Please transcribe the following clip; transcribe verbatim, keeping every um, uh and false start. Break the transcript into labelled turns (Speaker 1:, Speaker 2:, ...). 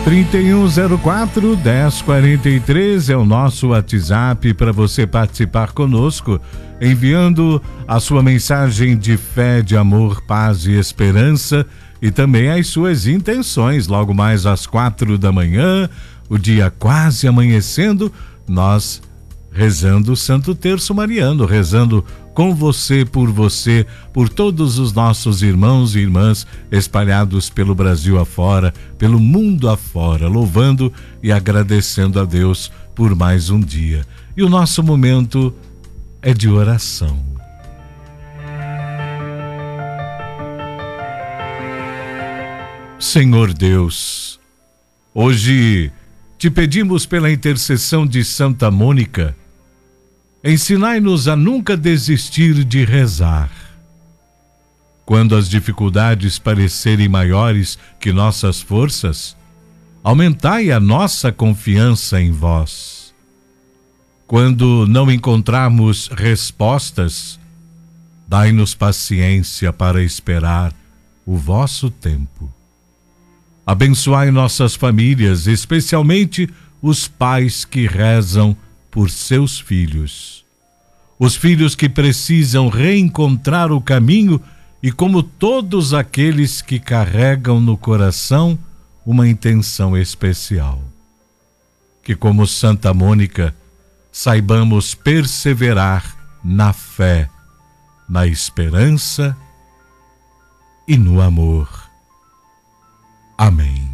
Speaker 1: trinta e um zero quatro, dez quarenta e três é o nosso WhatsApp para você participar conosco, enviando a sua mensagem de fé, de amor, paz e esperança e também as suas intenções. Logo mais às quatro da manhã, o dia quase amanhecendo, nós rezando o Santo Terço Mariano, rezando com você, por você, por todos os nossos irmãos e irmãs espalhados pelo Brasil afora, pelo mundo afora, louvando e agradecendo a Deus por mais um dia. E o nosso momento é de oração. Senhor Deus, hoje te pedimos pela intercessão de Santa Mônica, ensinai-nos a nunca desistir de rezar. Quando as dificuldades parecerem maiores que nossas forças, aumentai a nossa confiança em vós. Quando não encontrarmos respostas, dai-nos paciência para esperar o vosso tempo. Abençoai nossas famílias, especialmente os pais que rezam por seus filhos. Os filhos que precisam reencontrar o caminho e como todos aqueles que carregam no coração uma intenção especial. Que como Santa Mônica, saibamos perseverar na fé, na esperança e no amor. Amém.